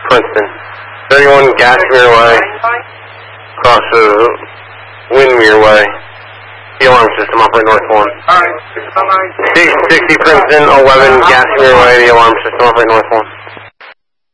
Princeton. 31 Gassmere Way. Crosses Windmere Way. The alarm system operate north 1. Alright, 60 Princeton, 11 Gassmere Way. The alarm system operate north 1.